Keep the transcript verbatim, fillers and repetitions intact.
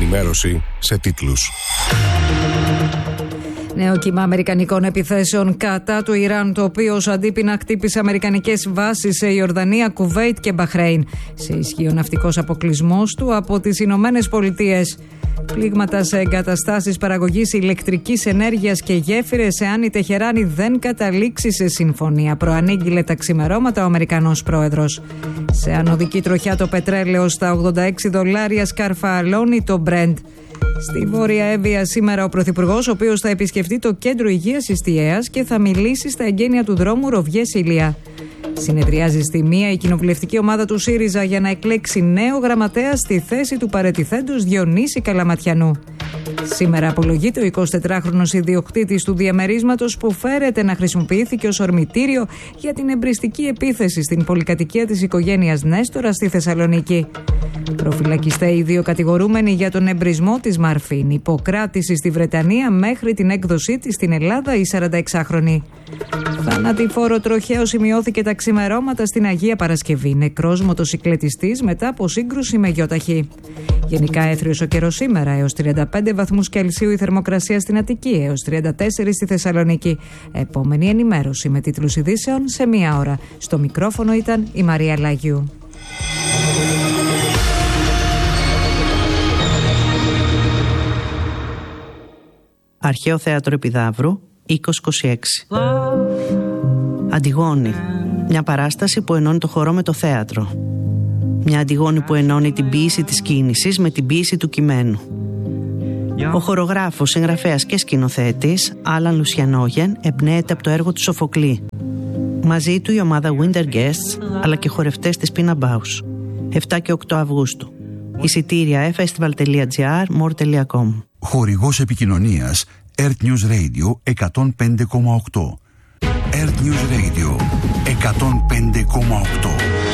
Ενημέρωση σε τίτλους. Νέο κύμα αμερικανικών επιθέσεων κατά του Ιράν, το οποίο ως αντίπεινα χτύπησε αμερικανικές βάσεις σε Ιορδανία, Κουβέιτ και Μπαχρέιν. Σε ισχύει ο ναυτικός αποκλεισμός του από τις Ηνωμένες Πολιτείες. Πλήγματα σε εγκαταστάσεις παραγωγής ηλεκτρικής ενέργειας και γέφυρες, εάν η Τεχεράνη δεν καταλήξει σε συμφωνία, προανήγγειλε τα ξημερώματα ο Αμερικανός πρόεδρος. Σε ανωδική τροχιά το πετρέλαιο στα ογδόντα έξι δολάρια σκαρφαλώνει το Brent. Στη Βόρεια Εύβοια σήμερα ο Πρωθυπουργός, ο οποίος θα επισκεφτεί το κέντρο υγείας Ιστιαίας και θα μιλήσει στα εγγένεια του δρόμου Ροβιές-Ηλία. Συνεδριάζει στη μία η κοινοβουλευτική ομάδα του ΣΥΡΙΖΑ για να εκλέξει νέο γραμματέα στη θέση του παραιτηθέντος Διονύση Καλαματιανού. Σήμερα απολογείται ο εικοσιτετράχρονος ιδιοκτήτης του διαμερίσματος που φέρεται να χρησιμοποιήθηκε ως ορμητήριο για την εμπριστική επίθεση στην πολυκατοικία της οικογένειας Νέστορα στη Θεσσαλονίκη. Προφυλακιστέ οι δύο κατηγορούμενοι για τον εμπρισμό της Μαρφίν, υποκράτηση στη Βρετανία μέχρι την έκδοσή της στην Ελλάδα η σαρανταεξάχρονη. Θανατηφόρο τροχαίο σημειώθηκε τα ξημερώματα στην Αγία Παρασκευή. Νεκρός μοτοσικλετιστής μετά από σύγκρουση με γιοταχή. Γενικά έθριος ο καιρός σήμερα, έως τριάντα πέντε βαθμούς Κελσίου η θερμοκρασία στην Αττική, έως τριάντα τέσσερα στη Θεσσαλονίκη. Επόμενη ενημέρωση με τίτλους ειδήσεων σε μία ώρα. Στο μικρόφωνο ήταν η Μαρία Λάγιου. Αρχαίο Θέατρο Επιδαύρου, είκοσι είκοσι έξι. Αντιγόνη. Μια παράσταση που ενώνει το χορό με το θέατρο. Μια Αντιγόνη που ενώνει την ποίηση της κίνησης με την ποίηση του κειμένου. Ο χορογράφος, συγγραφέας και σκηνοθέτης Άλαν Λουσιανόγεν εμπνέεται από το έργο του Σοφοκλή. Μαζί του η ομάδα Winter Guests αλλά και χορευτές της Pina Bausch. επτά και οκτώ Αυγούστου. Εισιτήρια e festival τελεία gr, more τελεία com. Χορηγός επικοινωνίας Earth News Radio εκατόν πέντε κόμμα οκτώ. Earth News Radio εκατόν πέντε κόμμα οκτώ.